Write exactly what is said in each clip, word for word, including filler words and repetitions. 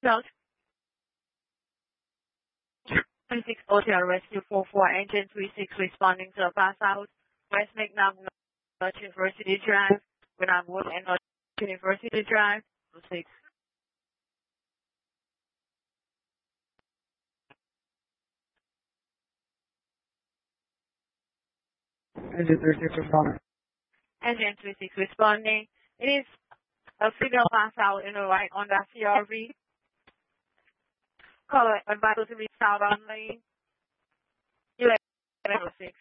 Cloud twenty-six Hotel Rescue four four, Engine three six responding to a pass out. West McNabb, North University Drive. Grenard Wood and North University Drive. six. Engine three six responding. Engine three six responding. It is a female pass out in the right on that C R V. Caller advised to reach out on lane eleven oh six.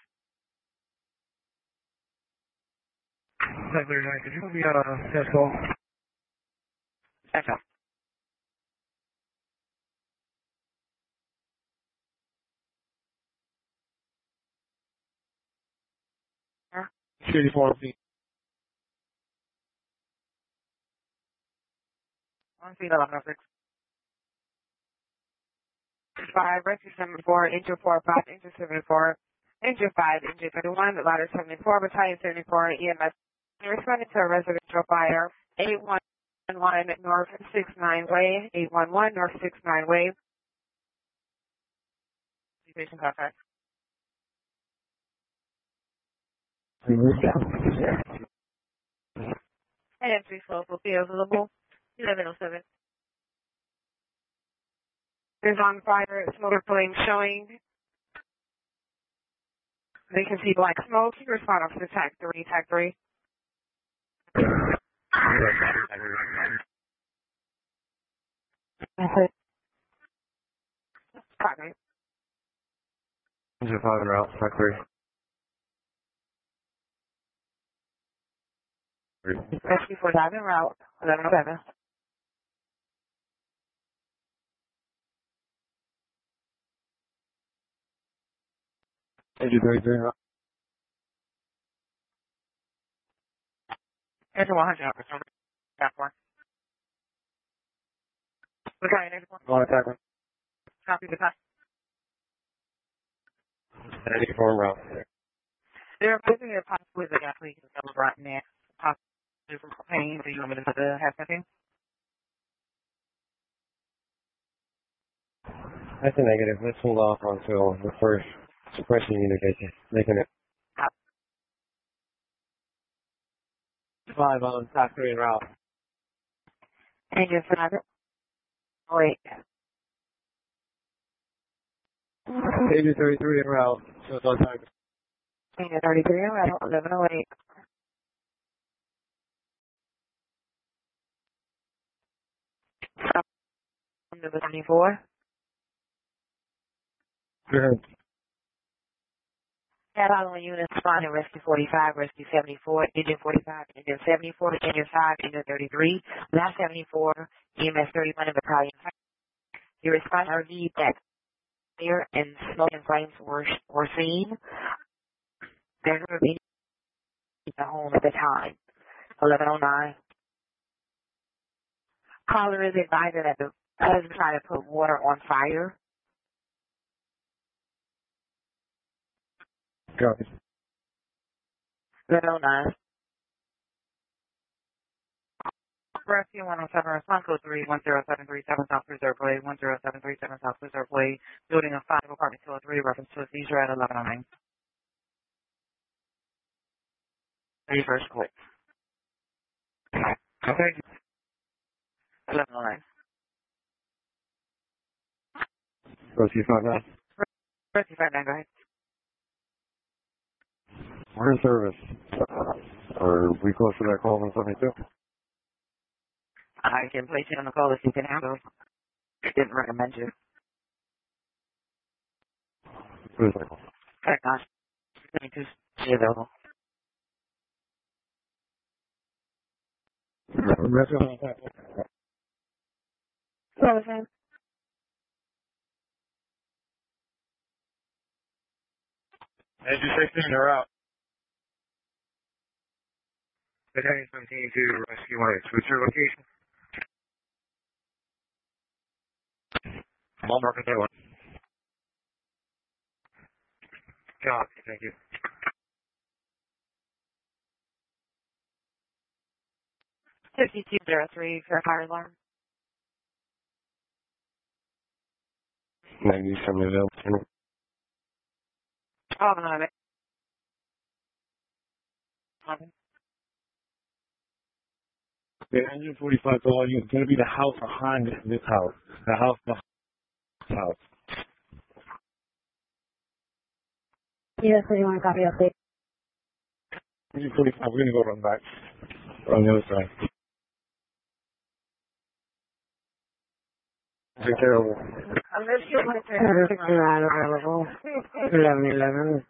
ten thirty-nine, could you move me out on a test call? Echo. eighty-four feet. One feet eleven oh six. Five, rescue seventy-four, engine four, five, engine seventy-four, engine five, engine thirty-one, ladder seventy-four, battalion seventy-four, E M S. Responding to a residential fire, eight one one North six nine Way, eight one one North six nine Way. Patient contact. And entry flow will be available, eleven oh seven. There's on fire, smoke flame showing. They can see black smoke. You respond off to tag three, tag three. Copy. Engine five route, tag three. Rescue four five en route, eleven oh seven. Engine thirty-three route. Engine one hundred, opportunity. Back one. Battalion eighty-four. On attack one. Copy the pass. eighty-four route. They're putting a possibly the gas leak in the double brought next. Possibly from propane. Do you want me to put the half something? That's a negative. Let's hold off until the first suppression unit gets making it. Five on top three en route. Engine five. Wait. Engine thirty-three en route. So it's on time. Engine thirty-three en route, eleven oh eight. Stop. Number seventy-four. Good. That following units responding rescue forty-five, rescue seventy-four, engine forty-five, engine seventy-four, engine five, engine thirty-three, last seventy-four, E M S thirty-one, and battalion. Your response R V that fire and smoke and flames were were seen. There's no be the home at the time. eleven oh nine. Caller is advising that the husband tried to put water on fire. Copy. eleven oh nine. Rescue one oh seven, response code three one zero seven three seven South Reserve Way, one zero seven three seven South Reserve Way, building of five, apartment two oh three, reference to a seizure at eleven oh nine. Reverse quick. Okay. eleven oh nine. Rescue five nine. Rescue five nine, go ahead. We're in service. Are we close to that call on seventy-two? I can place you on the call if you can handle. Didn't recommend you. Who is that call? Correct, gosh. seventy-two, be available. Rescue on attack. What was that? Engine sixteen, they're out. Battalion seventeen to rescue one eight. What's your location? I'm on market that one. Copy, thank you. fifty-two oh three for fire alarm. ninety-seven available. Oh, no, that- The engine forty-five call you is going to be the house behind this house. The house behind this house. Yes, so you want to copy update? Engine forty-five, we're going to go run back. On the other side. Take care of it. Unless you want to not available. eleven eleven.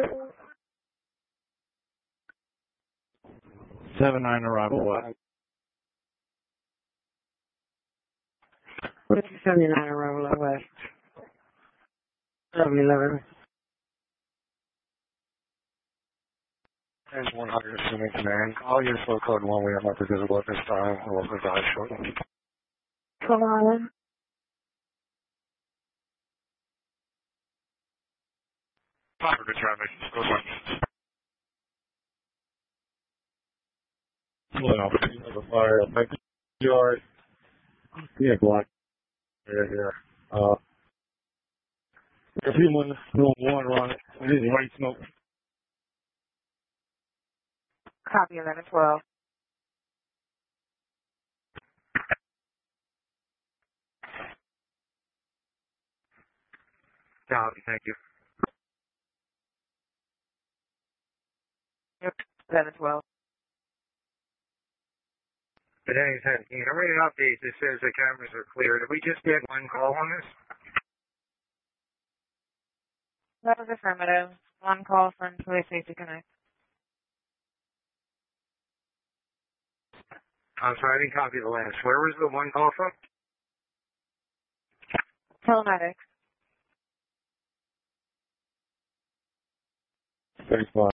seven nine arrival. What? seventy-nine arrival at West. eleven eleven. And one hundred assuming command. All your slow code one way are not visible at this time. I will provide shortly. Come on. Proper to traffic. Go on. Well, the fire. Thank you. Yard. Yeah, block. Right here. Uh, if you want to throw water on it, it is white smoke. Copy eleven twelve. Copy, thank you. eleven twelve. But any seventeen, I'm reading an update that says the cameras are clear. Did we just get one call on this? That was affirmative. One call from Police Safety Connect. I'm sorry, I didn't copy the last. Where was the one call from? Telematics. thirty-five.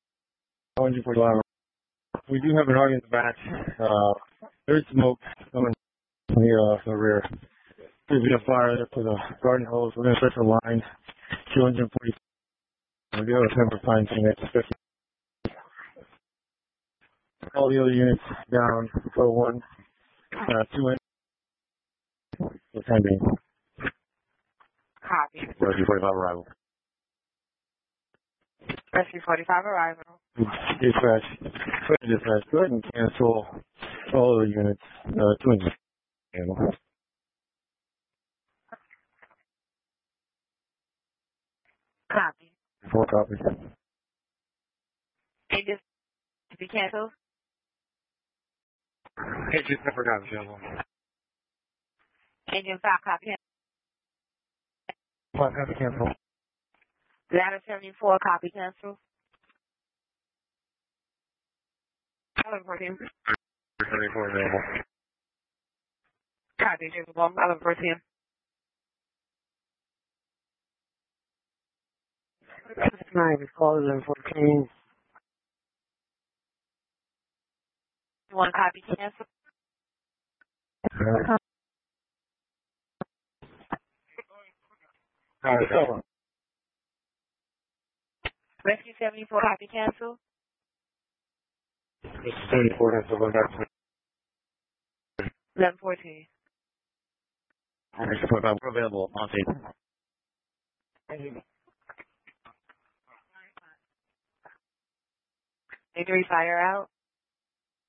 We do have an audience back. Uh, there's smoke coming near uh, the rear. There's a fire there for the garden hose. We're going to start the line. two forty. We do have a temper pine thing at fifty. All the other units down. So one, uh, two in. For the time being. Copy. Rescue forty-five arrival. Rescue forty-five arrival. Dispatch. Dispatch. Go ahead and cancel all the units. Uh, two engines. Copy. Four copies. Engine to be canceled. Engine never got available. Engine five copy. Five copy cancel. Ladder seventy-four copy cancel. I'll report him. thirty-four available. Copy. I'll report him. Nine is called eleven fourteen. One copy cancel. Uh, All right, so, Rescue seventy-four copy cancel. this is seventy-four, that's the one back. eleven fourteen. Rescue forty-five, we're available on tape. Injury fire out.